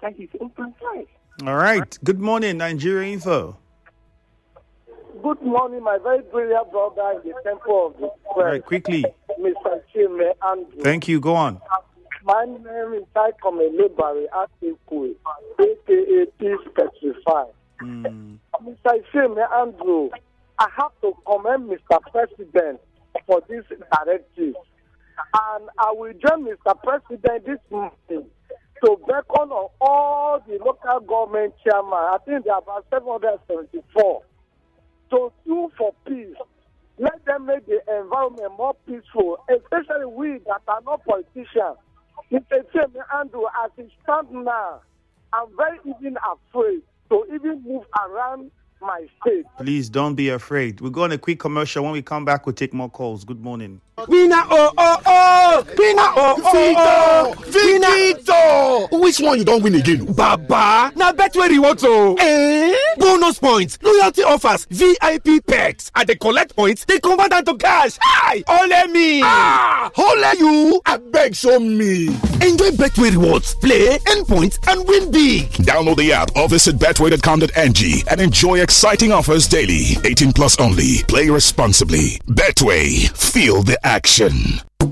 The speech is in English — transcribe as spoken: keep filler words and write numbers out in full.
answer his own precise. All right. Good morning, Nigeria Info. Good morning, my very brilliant brother in the temple of the Christ. All right, quickly. Mister Chime Andrew. Thank you. Go on. My name is Taikome Lebari Atikwe, a k a. Peace Petrified. Mm. Mister Chime Andrew, I have to commend Mister President for this directive. And I will join Mister President this morning to beckon on all the local government chairmen. I think there are about seven hundred seventy-four. To sue for peace. Let them make the environment more peaceful, especially we that are not politicians. Mister Chime Andrew, as it stands now, I'm very even afraid to even move around my state. Please don't be afraid. We'll go on a quick commercial. When we come back, we'll take more calls. Good morning. Winner oh oh oh! Winner oh oh oh! Victor! Which one you don't win again? Baba! Now bet where you want to. Eh? Bonus points, loyalty offers, V I P perks. And they collect points, they convert them to cash. Hi! Ole me! Ah! Ole you! I beg show me. Enjoy Betway rewards, play, earn points, and win big. Download the app or visit betway dot com dot n g and enjoy exciting offers daily. eighteen plus only. Play responsibly. Betway. Feel the action.